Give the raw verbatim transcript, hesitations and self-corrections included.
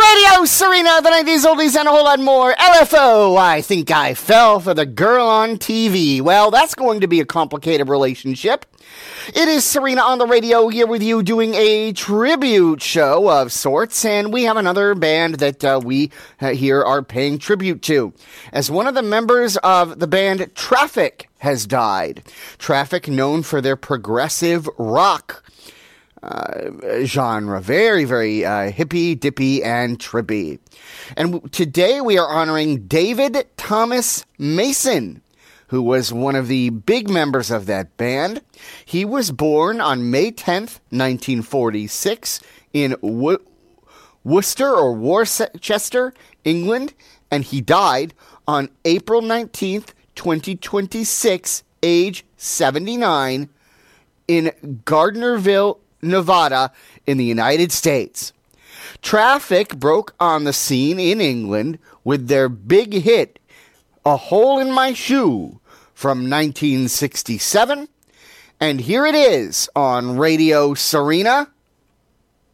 Radio Serena, the nineties oldies, and a whole lot more. L F O, I think I fell for the girl on T V. Well, that's going to be a complicated relationship. It is Serena on the radio here with you doing a tribute show of sorts, and we have another band that uh, we uh, here are paying tribute to. As one of the members of the band Traffic has died. Traffic, known for their progressive rock Uh, genre. Very, very uh, hippy, dippy, and trippy. And w- today we are honoring David Thomas Mason, who was one of the big members of that band. He was born on May tenth, nineteen forty-six in Wo- Worcester or Worcester, England, and he died on April nineteenth, twenty twenty-six, age seventy-nine, in Gardnerville, Nevada, in the United States. Traffic broke on the scene in England with their big hit, A Hole in My Shoe, from nineteen sixty-seven. And here it is on Radio Serena,